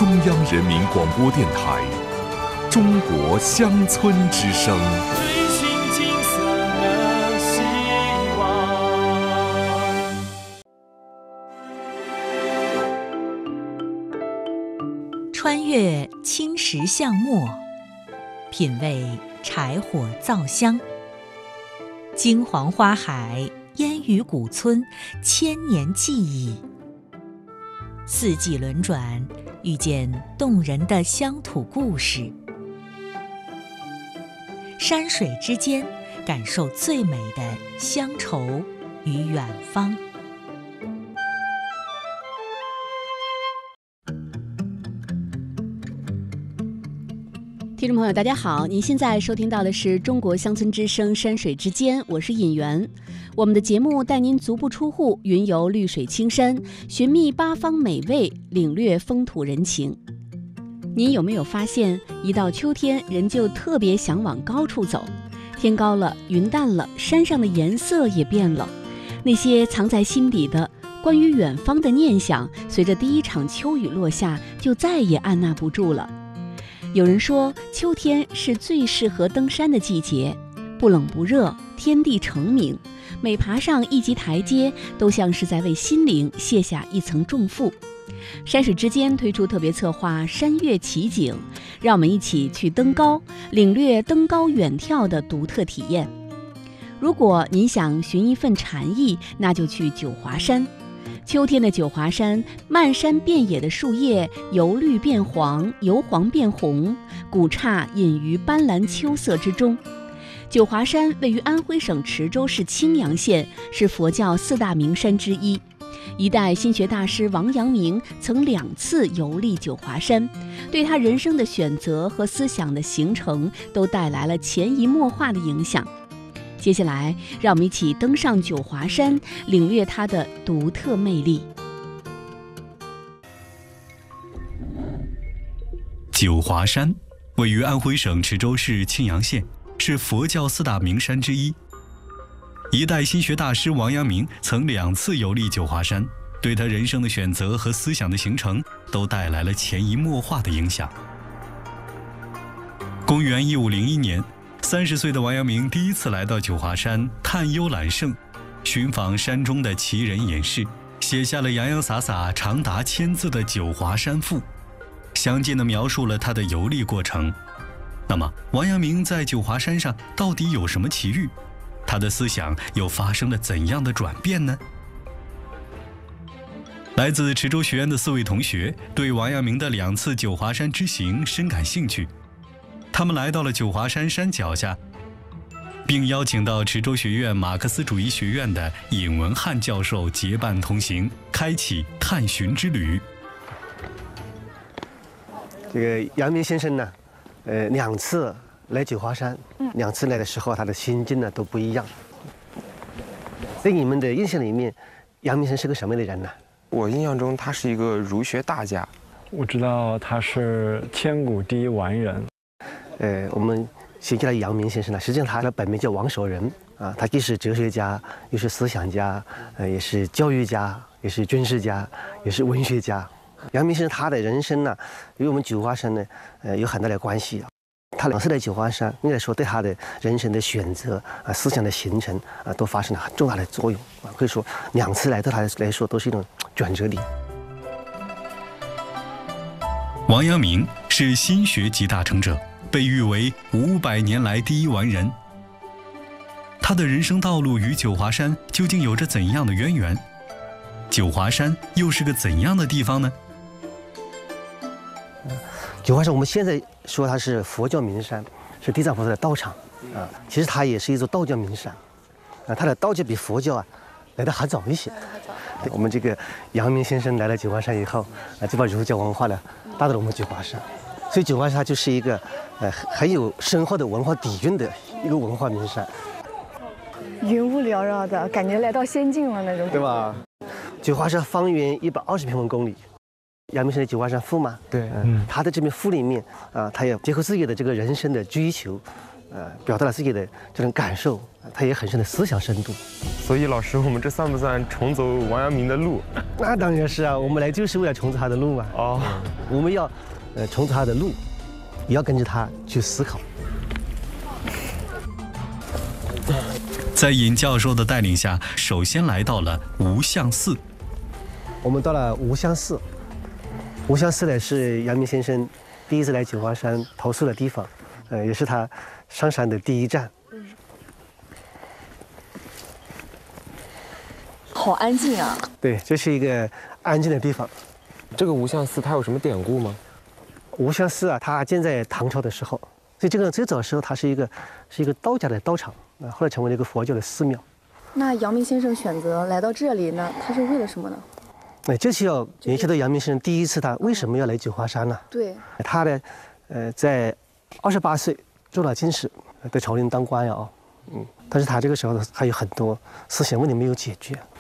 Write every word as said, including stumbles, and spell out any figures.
中央人民广播电台《中国乡村之声》。 追寻金色的希望。 穿越青石巷陌，品味柴火灶香。金黄花海，烟雨古村，千年记忆。四季轮转，遇见动人的乡土故事。山水之间，感受最美的乡愁与远方。 听众朋友大家好，您现在收听到的是中国乡村之声山水之间，我是尹媛。我们的节目带您足不出户，云游绿水青山，寻觅八方美味，领略风土人情。您有没有发现，一到秋天，人就特别想往高处走？天高了，云淡了，山上的颜色也变了。那些藏在心底的关于远方的念想，随着第一场秋雨落下，就再也按捺不住了。有人说，秋天是最适合登山的季节，不冷不热，天地澄明，每爬上一级台阶，都像是在为心灵卸下一层重负。山水之间推出特别策划山岳奇景，让我们一起去登高，领略登高远眺的独特体验。如果您想寻一份禅意，那就去九华山。秋天的九华山，漫山遍野的树叶由绿变黄，由黄变红，古刹隐于斑斓秋色之中。九华山位于安徽省池州市青阳县，是佛教四大名山之一。一代心学大师王阳明曾两次游历九华山，对他人生的选择和思想的形成都带来了潜移默化的影响。接下来，让我们一起登上九华山，领略它的独特魅力。 九华山位于安徽省池州市青阳县，是佛教四大名山之一。一代心学大师王阳明曾两次游历九华山，对他人生的选择和思想的形成都带来了潜移默化的影响。公元一五零一年，三十岁的王阳明第一次来到九华山探幽览胜，寻访山中的奇人隐士，写下了洋洋洒洒长达千字的《九华山赋》，详尽地描述了他的游历过程。那么，王阳明在九华山上到底有什么奇遇？他的思想又发生了怎样的转变呢？来自池州学院的四位同学对王阳明的两次九华山之行深感兴趣，他们来到了九华山山脚下，并邀请到池州学院马克思主义学院的尹文汉教授结伴同行，开启探寻之旅。 这个阳明先生呢，呃，两次来九华山，两次来的时候，他的心境呢都不一样。在你们的印象里面，阳明先生是个什么样的人呢？ 我印象中，他是一个儒学大家。 我知道他是千古第一完人。 呃，我们写起来阳明先生呢，实际上他的本名叫王守仁啊，他既是哲学家，又是思想家，呃，也是教育家，也是军事家，也是文学家。阳明先生他的人生呢，与我们九华山呢，呃，有很大的关系啊。他两次来九华山，应该说对他的人生的选择啊、思想的形成啊，都发生了很重大的作用啊。可以说，两次来对他来说都是一种转折点。 王阳明是心学集大成者，被誉为五百年来第一完人。他的人生道路与九华山究竟有着怎样的渊源？九华山又是个怎样的地方呢？ 九华山我们现在说它是佛教名山，是地藏菩萨的道场啊。其实它也是一座道教名山啊。它的道教比佛教啊来得还早一些。我们这个阳明先生来了九华山以后啊，就把儒教文化呢带到了我们九华山。所以九华山它就是一个呃很有深厚的文化底蕴的一个文化名山。 云雾缭绕的感觉，来到仙境了那种， 对吧？九华山方圆一百二十平方公里。阳明先生的九华山赋嘛， 对， 嗯，他的这篇赋里面啊，他也结合自己的这个人生的追求， 呃，表达了自己的这种感受，他也很深的思想深度。 所以老师，我们这算不算重走王阳明的路？ 那当然是啊，我们来就是为了重走他的路嘛。 哦， 我们要呃重走他的路，也要跟着他去思考。 在尹教授的带领下，首先来到了无相寺。 我们到了无相寺，无相寺呢是阳明先生第一次来九华山投宿的地方，呃，也是他上山的第一站。 好安静啊！ 对，这是一个安静的地方。 这个无相寺它有什么典故吗？ 无相寺啊，它建在唐朝的时候，所以这个最早的时候它是一个是一个道家的道场，啊，后来成为了一个佛教的寺庙。 那阳明先生选择来到这里呢，他是为了什么呢？ 那这是要联系到阳明先生第一次他为什么要来九华山呢？ 对， 他呢，呃，在二十八岁中了进士，在朝廷当官呀啊，嗯，但是他这个时候还有很多思想问题没有解决，